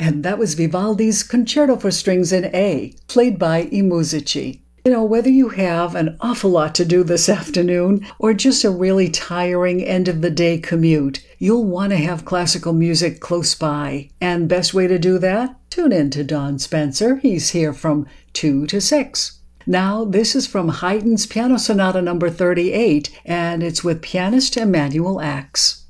And that was Vivaldi's Concerto for Strings in A, played by I Musici. You know, whether you have an awful lot to do this afternoon or just a really tiring end-of-the-day commute, you'll want to have classical music close by. And best way to do that? Tune in to Don Spencer. He's here from 2 to 6. Now, this is from Haydn's Piano Sonata No. 38, and it's with pianist Emanuel Ax.